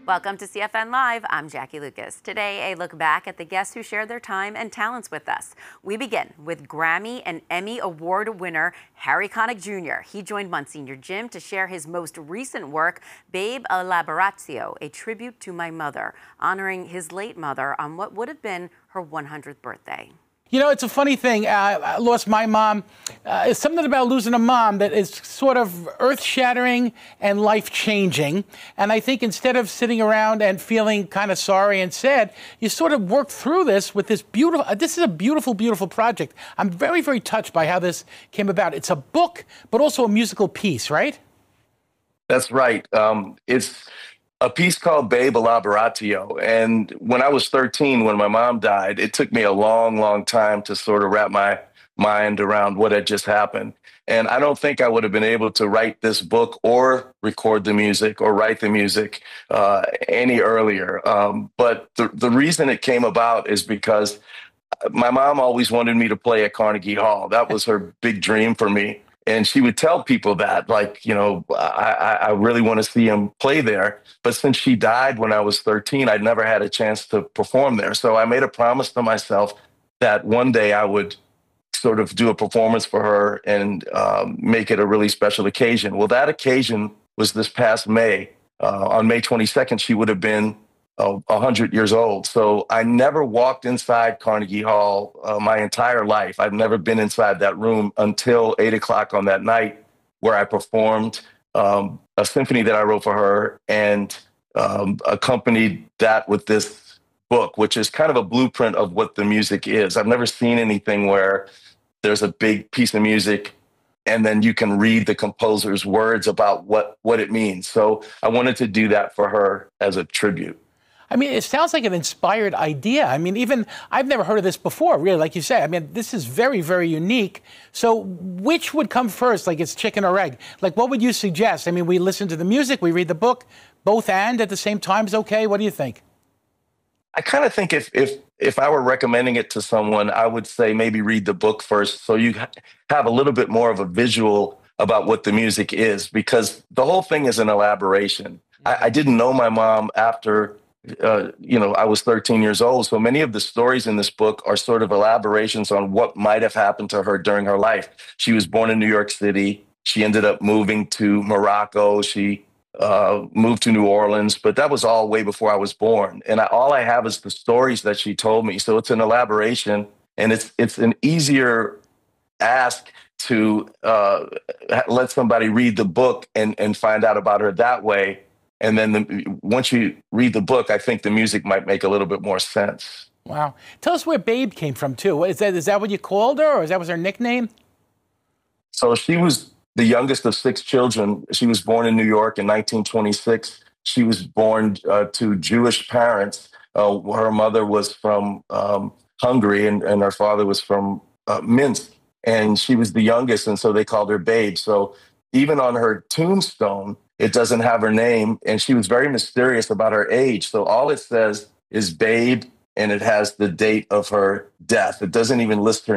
Welcome to CFN Live. I'm Jackie Lucas. Today, a look back at the guests who shared their time and talents with us. We begin with Grammy and Emmy Award winner Harry Connick Jr. He joined Monsignor Jim to share his most recent work, Babe Elaboratio, a tribute to my mother, honoring his late mother on what would have been her 100th birthday. You know, it's a funny thing. I lost my mom. It's something about losing a mom that is sort of earth-shattering and life-changing. And I think instead of sitting around and feeling kind of sorry and sad, you sort of work through this with this beautiful, this is a beautiful, beautiful project. I'm very, very touched by how this came about. It's a book, but also a musical piece, right? That's right. It's a piece called Babe Elaboratio. And when I was 13, when my mom died, it took me a long, long time to sort of wrap my mind around what had just happened. And I don't think I would have been able to write this book or record the music or write the music any earlier. But the reason it came about is because my mom always wanted me to play at Carnegie Hall. That was her big dream for me. And she would tell people that, like, you know, I really want to see him play there. But since she died when I was 13, I'd never had a chance to perform there. So I made a promise to myself that one day I would sort of do a performance for her and make it a really special occasion. Well, that occasion was this past May. On May 22nd, she would have been 100 years old. So I never walked inside Carnegie Hall my entire life. I've never been inside that room until 8 o'clock on that night, where I performed a symphony that I wrote for her and accompanied that with this book, which is kind of a blueprint of what the music is. I've never seen anything where there's a big piece of music and then you can read the composer's words about what it means. So I wanted to do that for her as a tribute. I mean, it sounds like an inspired idea. I mean, even I've never heard of this before, really, like you say. I mean, this is very, very unique. So which would come first, like it's chicken or egg? Like, what would you suggest? I mean, we listen to the music, we read the book, both and at the same time is okay. What do you think? I kind of think if I were recommending it to someone, I would say maybe read the book first so you have a little bit more of a visual about what the music is, because the whole thing is an elaboration. I didn't know my mom after I was 13 years old. So many of the stories in this book are sort of elaborations on what might have happened to her during her life. She was born in New York City. She ended up moving to Morocco. She moved to New Orleans, but that was all way before I was born. And all I have is the stories that she told me. So it's an elaboration, and it's an easier ask to let somebody read the book and find out about her that way. And then once you read the book, I think the music might make a little bit more sense. Wow. Tell us where Babe came from, too. Is that what you called her, or was her nickname? So she was the youngest of 6 children. She was born in New York in 1926. She was born to Jewish parents. Her mother was from Hungary, and her father was from Minsk. And she was the youngest, and so they called her Babe. So even on her tombstone, it doesn't have her name, and she was very mysterious about her age. So all it says is Babe, and it has the date of her death. It doesn't even list her